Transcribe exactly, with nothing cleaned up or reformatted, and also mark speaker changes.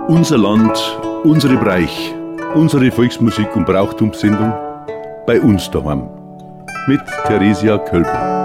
Speaker 1: Unser Land, unsere Breich, unsere Volksmusik- und Brauchtumssendung bei uns daheim mit Theresia Kölber.